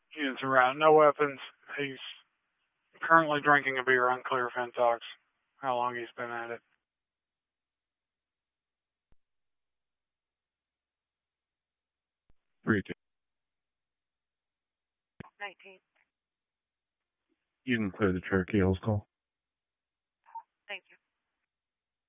Units around. No weapons. He's currently drinking a beer, unclear if Intox. How long he's been at it. Three, two. 19. You can clear the Cherokee Hills call.